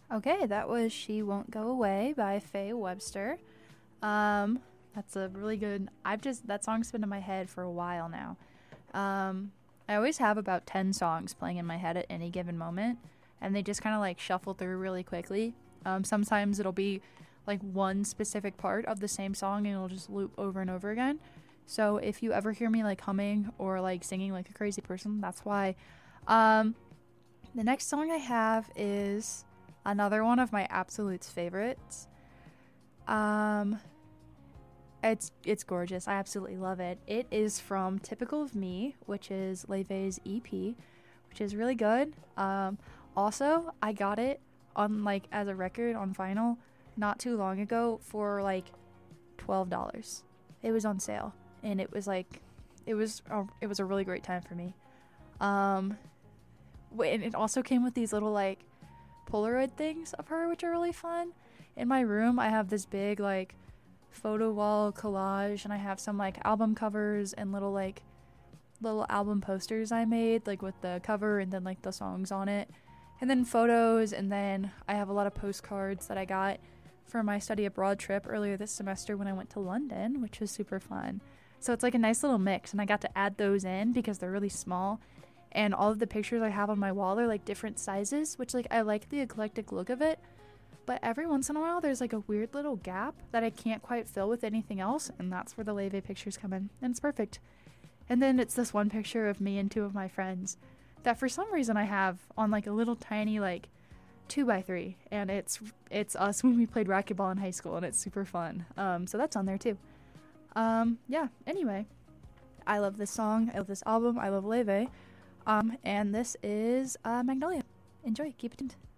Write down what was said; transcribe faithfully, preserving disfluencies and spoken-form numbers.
Okay, that was She Won't Go Away by Faye Webster. Um, that's a really good. I've just that song's been in my head for a while now. Um, I always have about ten songs playing in my head at any given moment, and they just kind of like shuffle through really quickly. Um, sometimes it'll be like one specific part of the same song and it'll just loop over and over again. So if you ever hear me like humming or like singing like a crazy person, that's why. Um, the next song I have is another one of my absolute favorites. Um, it's it's gorgeous. I absolutely love it. It is from Typical of Me, which is Leve's E P, which is really good. Um, also, I got it on like as a record on vinyl not too long ago for like twelve dollars. It was on sale, and it was like it was a, it was a really great time for me. Um, and it also came with these little like Polaroid things of her, which are really fun. In my room, I have this big like photo wall collage, and I have some like album covers and little like little album posters I made, like with the cover and then like the songs on it, and then photos, and then I have a lot of postcards that I got for my study abroad trip earlier this semester when I went to London, which was super fun. So it's like a nice little mix, and I got to add those in because they're really small, and all of the pictures I have on my wall are like different sizes, which like I like the eclectic look of it. But every once in a while, there's like a weird little gap that I can't quite fill with anything else, and that's where the Leve pictures come in, and it's perfect. And then it's this one picture of me and two of my friends that for some reason I have on like a little tiny like two by three, and it's it's us when we played racquetball in high school, and it's super fun. Um, so that's on there too. Um, yeah. Anyway, I love this song. I love this album. I love Leve. Um, and this is uh, Magnolia. Enjoy. Keep it tuned.